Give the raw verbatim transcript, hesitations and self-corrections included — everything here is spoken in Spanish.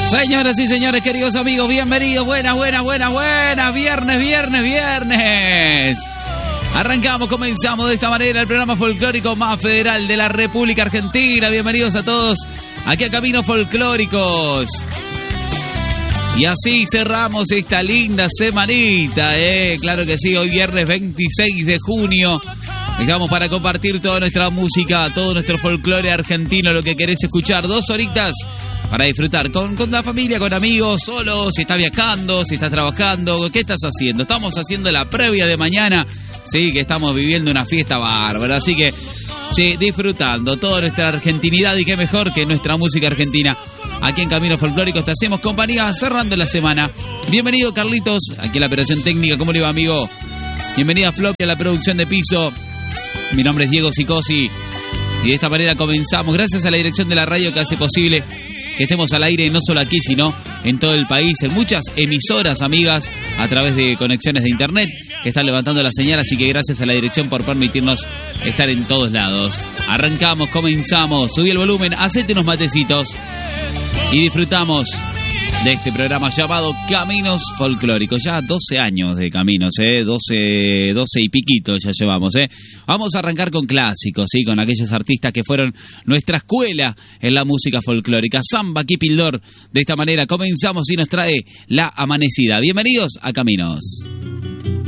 Señoras y señores, queridos amigos, bienvenidos. Buenas, buenas, buenas, buenas. Viernes, viernes, viernes. Arrancamos, comenzamos de esta manera el programa folclórico más federal de la República Argentina. Bienvenidos a todos aquí a Caminos Folclóricos. Y así cerramos esta linda semanita, ¿eh? Claro que sí, hoy viernes veintiséis de junio. Estamos para compartir toda nuestra música, todo nuestro folclore argentino, lo que querés escuchar. Dos horitas para disfrutar con, con la familia, con amigos, solo, si estás viajando, si estás trabajando. ¿Qué estás haciendo? Estamos haciendo la previa de mañana. Sí, que estamos viviendo una fiesta bárbara. Así que, sí, disfrutando toda nuestra argentinidad. Y qué mejor que nuestra música argentina. Aquí en Caminos Folclóricos te hacemos compañía cerrando la semana. Bienvenido, Carlitos, aquí en la operación técnica. ¿Cómo le va, amigo? Bienvenida, Floppy, a la producción de piso. Mi nombre es Diego Sicosi. Y de esta manera comenzamos. Gracias a la dirección de la radio que hace posible que estemos al aire, no solo aquí, sino en todo el país, en muchas emisoras, amigas, a través de conexiones de internet, que están levantando la señal, así que gracias a la dirección por permitirnos estar en todos lados. Arrancamos, comenzamos, subí el volumen, hacete unos matecitos y disfrutamos de este programa llamado Caminos Folclóricos. Ya doce años de Caminos, ¿eh? doce, doce y piquito ya llevamos, ¿eh? Vamos a arrancar con clásicos, ¿sí? Con aquellos artistas que fueron nuestra escuela en la música folclórica. Samba Kipildor. De esta manera comenzamos y nos trae La Amanecida. Bienvenidos a Caminos.